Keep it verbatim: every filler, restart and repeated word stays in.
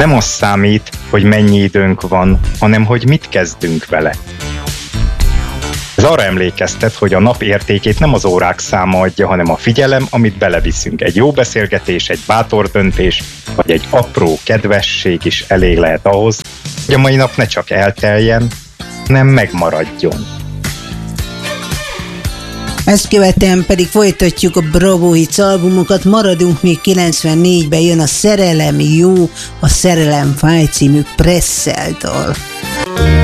Nem az számít, hogy mennyi időnk van, hanem hogy mit kezdünk vele. Ez arra emlékeztet, hogy a nap értékét nem az órák száma adja, hanem a figyelem, amit beleviszünk. Egy jó beszélgetés, egy bátor döntés, vagy egy apró kedvesség is elég lehet ahhoz, hogy a mai nap ne csak elteljen, hanem megmaradjon. Ezt követően pedig folytatjuk a Bravo Hits albumokat, maradunk még kilencvennégyben, jön a Szerelem jó, a Szerelem fáj című Presszeltől.